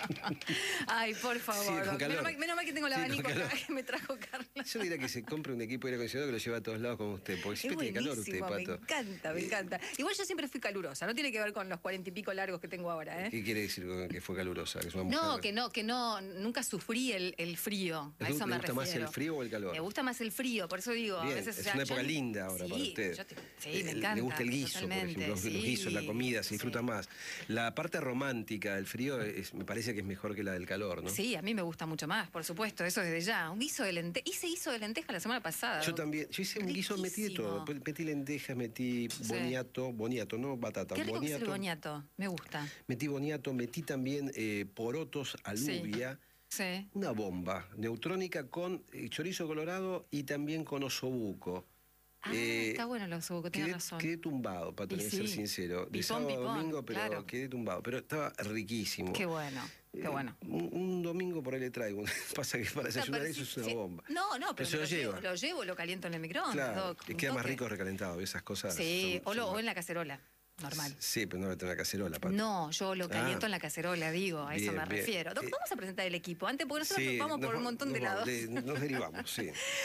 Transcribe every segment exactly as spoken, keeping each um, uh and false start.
Ay, por favor. Sí, menos, mal, menos mal que tengo el sí, abanico acá que me trajo Carla. Yo diría que se compre un equipo de aire acondicionado que lo lleva a todos lados como usted, porque siempre tiene calor usted, Pato. Me encanta, me Eh, encanta. Igual yo siempre fui calurosa, no tiene que ver con los cuarenta y pico largos que tengo ahora, ¿eh? ¿Qué quiere decir con que fue calurosa? Que es una No, mujer... que no, que no, nunca sufrí el, el frío. A ¿Le eso gusta me refiero. más el frío o el calor? Me gusta más el frío, por eso digo. Bien, a veces, es o sea, una yo- época linda ahora sí, para usted. yo te- sí, Eh, me encanta. Le gusta el guiso, totalmente, por ejemplo, los, los sí, guisos, la comida, se disfruta sí. más. La parte romántica del frío es- me parece que es mejor que la del calor, ¿no? Sí, a mí me gusta mucho más, por supuesto, eso desde ya. Un guiso de lenteja. Hice guiso de lenteja la semana pasada. Yo también, yo hice un guiso, metí de todo. Riquísimo. Metí lentejas, metí Sí. boniato, boniato, no batata, Qué rico que es el boniato. boniato, me gusta. Metí boniato, metí también eh, porotos, alubia. Sí. Una bomba neutrónica con eh, chorizo colorado y también con osobuco. Ah, Eh, está bueno el osobuco, Quedé, tiene razón. quedé tumbado, para Y tener que sí. ser sincero. De Pipón, sábado a pipón, domingo, pero claro. quedé tumbado. Pero estaba riquísimo. Qué bueno, qué Eh, bueno. Un, un domingo por ahí le traigo. Pasa que para desayunar eso es una Sí. bomba. No, no, pero, se me lo lleva. Lo llevo, lo caliento en el microondas. Claro, Doc, y un queda más toque. rico recalentado. Esas cosas. Sí, son- o, lo- son o más- en la cacerola, normal. Sí, pero no va a tener una cacerola, Pato. No, yo lo caliento Ah. en la cacerola, digo, a eso Bien, me bien. refiero. Doc, Eh, vamos a presentar el equipo antes, porque nosotros Sí, vamos por nos un va- montón de nos va- lados. de- nos derivamos, sí.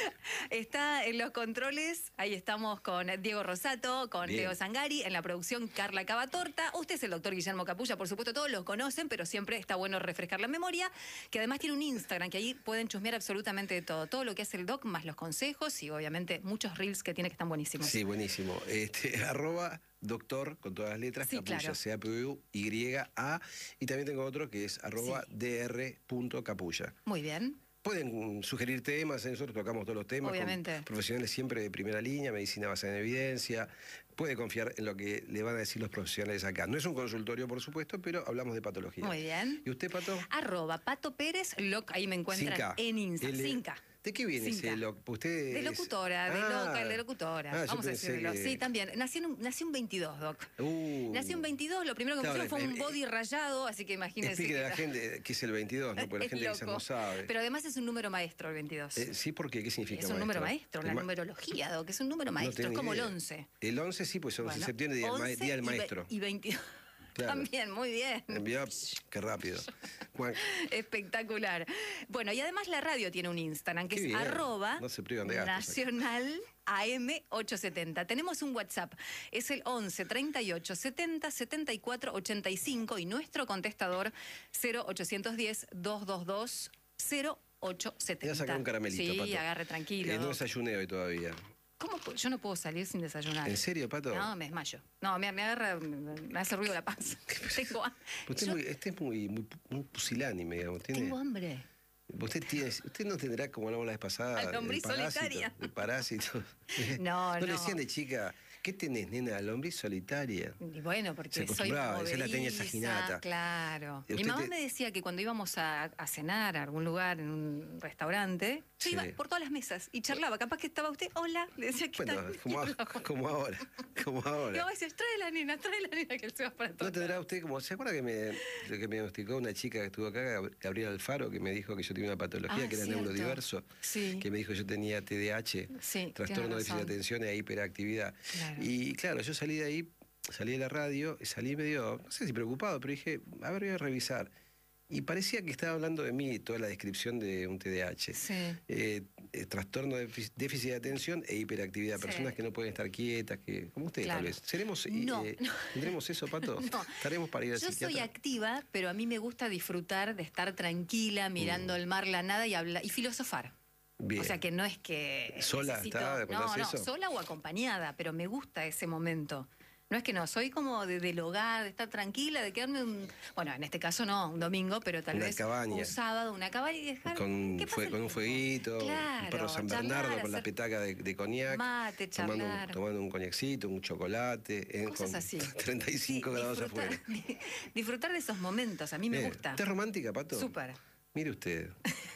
Está en los controles, ahí estamos con Diego Rosato, con Bien. Leo Zangari, en la producción Carla Cavatorta. Usted es el doctor Guillermo Capulla, por supuesto, todos los conocen, pero siempre está bueno refrescar la memoria, que además tiene un Instagram, que ahí pueden chusmear absolutamente de todo, todo lo que hace el doc, más los consejos y obviamente muchos reels que tiene que están buenísimos. Sí, buenísimo. Este, arroba doctor, con todas las letras, Sí, Capulla, claro. C A P U Y A. Y también tengo otro que es arroba Sí. dr.capulla. Muy bien. Pueden sugerir temas, ¿eh? Nosotros tocamos todos los temas. Obviamente. Con profesionales siempre de primera línea, medicina basada en evidencia. Puede confiar en lo que le van a decir los profesionales acá. No es un consultorio, por supuesto, pero hablamos de patología. Muy bien. ¿Y usted, Pato? Arroba Pato Pérez, loc, ahí me encuentran Sin K. en Instagram. L- Sin K. ¿De qué viene Sin ese K. loc? Usted De es- locutora, de Ah. local, de locutora. Ah, yo Vamos a pensé decirlo. que- Sí, también. Nací, en un, nací un veintidós, Doc. Uh. Nací un veintidós, lo primero que me Claro, pusieron fue un eh, body rayado, así que imagínense. Explique que a la era- gente que es el veintidós, ¿no? Porque la es gente quizás loco. no sabe. Pero además es un número maestro el veintidós. Eh, sí, ¿por qué? ¿Qué significa es un número maestro, El la ma- numerología, Doc, es un número No maestro, tengo es como idea. el once. El once sí, pues once de Bueno, septiembre, día, del ma- once día del y ve- maestro. Y veintidós. Claro. También, muy bien. Envió, qué rápido. Juan, Espectacular. Bueno, y además la radio tiene un Instagram que Qué es bien. arroba No se privan de gastos aquí. nacional A M ochocientos setenta. Tenemos un WhatsApp, es el once treinta y ocho setenta setenta y cuatro ochenta y cinco y nuestro contestador cero ochocientos diez doscientos veintidós cero ochocientos te setenta. voy a sacar un caramelito, Sí, Pato. agarre tranquilo. Eh, no Doc. desayuné hoy todavía. ¿Cómo puedo? Yo no puedo salir sin desayunar. ¿En serio, Pato? No, me desmayo. No, me, me agarra, me, me hace ruido la panza. Tengo, ha- Usted, yo es muy, este es muy, muy, muy pusilánime, digamos. Tiene, tengo hambre. usted, tiene, usted no tendrá, como hablamos la vez pasada, A lombriz de parásito, solitaria. de parásito. No, ¿No le no. decían de chica, qué tenés, nena? Lombriz solitaria. Y bueno, porque Se soy acostumbraba, esa es la teña movediza, saginata. claro. Y Mi usted mamá te- me decía que cuando íbamos a, a cenar a algún lugar, en un restaurante, yo Sí. iba por todas las mesas y charlaba. Capaz que estaba usted, hola, le decía que Bueno, como, a- como ahora, como Y ahora. mamá decía, trae la nena, trae la nena que se va para todo. ¿No tendrá usted como, se acuerda que me, de que me diagnosticó una chica que estuvo acá, Gab- Gabriela Alfaro, que me dijo que yo tenía una patología, Ah, que era cierto. neurodiverso, Sí. que me dijo que yo tenía T D A H, Sí, trastorno tiene de déficit de razón. atención e hiperactividad. Claro. Y claro, yo salí de ahí, salí de la radio, y salí medio, no sé si preocupado, pero dije, a ver, voy a revisar. Y parecía que estaba hablando de mí toda la descripción de un T D A H. Sí. Eh, eh, trastorno de défic- déficit de atención e hiperactividad. Sí. Personas que no pueden estar quietas, que como usted Claro. tal vez. ¿Seremos, No, eh, no. ¿Tendremos eso, Pato? No. ¿Estaremos para ir al Yo soy psiquiatra? activa, pero a mí me gusta disfrutar de estar tranquila, mirando Mm. el mar, la nada y hablar y filosofar. Bien. O sea que no es que ¿Sola necesito- está cuando no, hace no, eso? sola o acompañada, pero me gusta ese momento. No es que no, soy como de, del hogar, de estar tranquila, de quedarme un... Bueno, en este caso no, un domingo, pero tal Una vez cabaña. un sábado, una cabaña y dejar... Con, ¿qué pasa fue- el con un tiempo? fueguito, Claro, un perro San charlar, Bernardo con la hacer petaca de, de coñac, mate, tomando, un, charlar. tomando un coñacito, un chocolate, eh, Cosas con así. treinta y cinco Sí, grados disfrutar- afuera. Disfrutar de esos momentos, a mí me Eh, gusta. ¿Usted es romántica, Pato? Súper. Mire usted.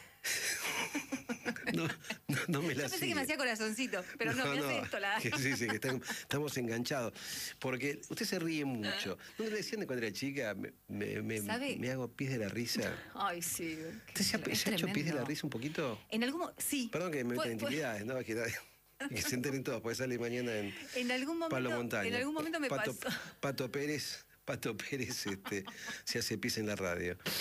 No, no, no me la Yo pensé que sigue. me hacía corazoncito, pero no, me hace esto la... que sí, sí, que estamos, estamos enganchados. Porque usted se ríe mucho. ¿No le decían de cuando era chica? Me, me, me, ¿Sabe? me hago pis de la risa. Ay, sí. ¿Usted se ha, es se ha hecho pis de la tremendo. risa un poquito? En algún mo- sí. Perdón que me meta Fue- en fue- intimidades, ¿no? Que, nadie- que se enteren todos, porque sale mañana en En algún momento, Pablo Montaña. en algún momento me Pato, pasó. Pato Pérez, Pato Pérez este, se hace pis en la radio.